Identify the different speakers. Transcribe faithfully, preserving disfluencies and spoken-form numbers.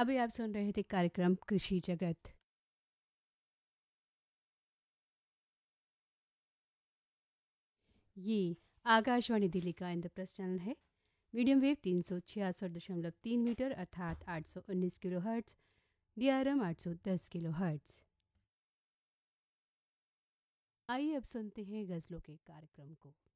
Speaker 1: अभी आप सुन रहे थे कार्यक्रम कृषि जगत। ये आकाशवाणी दिल्ली का इंद्रप्रस्थ चैनल है। मीडियम वेव तीन सौ छियासठ दशमलव तीन मीटर अर्थात आठ सौ उन्नीस kilo hertz, D R M आठ सौ दस किलो हर्ट्स। आइए अब सुनते हैं गज़लों के कार्यक्रम को।